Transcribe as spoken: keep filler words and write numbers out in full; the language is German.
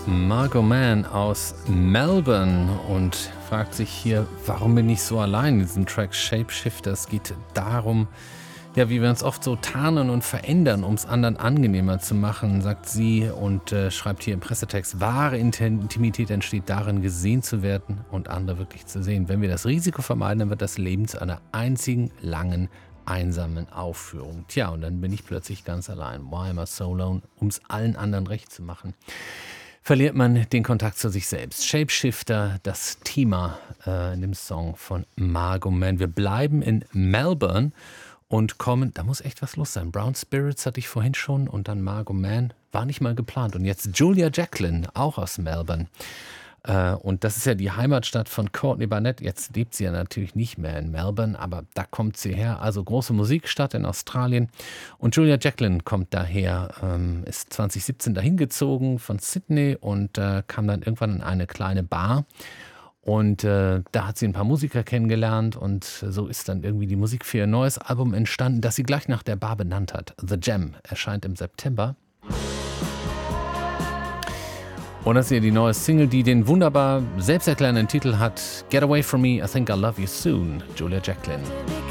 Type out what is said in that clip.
Margot Mann aus Melbourne und fragt sich hier, warum bin ich so allein in diesem Track Shapeshifter? Es geht darum, ja, wie wir uns oft so tarnen und verändern, um es anderen angenehmer zu machen, sagt sie und äh, schreibt hier im Pressetext, wahre Intimität entsteht darin, gesehen zu werden und andere wirklich zu sehen. Wenn wir das Risiko vermeiden, dann wird das Leben zu einer einzigen langen, einsamen Aufführung. Tja, und dann bin ich plötzlich ganz allein. Why am I so alone? Um es allen anderen recht zu machen, verliert man den Kontakt zu sich selbst. Shapeshifter, das Thema äh, in dem Song von Margot Mann. Wir bleiben in Melbourne und kommen, da muss echt was los sein. Brown Spirits hatte ich vorhin schon und dann Margot Mann, war nicht mal geplant. Und jetzt Julia Jacklin, auch aus Melbourne. Äh, und das ist ja die Heimatstadt von Courtney Barnett. Jetzt lebt sie ja natürlich nicht mehr in Melbourne, aber da kommt sie her. Also große Musikstadt in Australien. Und Julia Jacklin kommt daher, ähm, ist zwanzig siebzehn dahin gezogen von Sydney und äh, kam dann irgendwann in eine kleine Bar. Und äh, da hat sie ein paar Musiker kennengelernt und so ist dann irgendwie die Musik für ihr neues Album entstanden, das sie gleich nach der Bar benannt hat. The Gem erscheint im September. Und das ist ja die neue Single, die den wunderbar selbsterklärenden Titel hat Get Away From Me, I Think I'll Love You Soon, Julia Jacklin.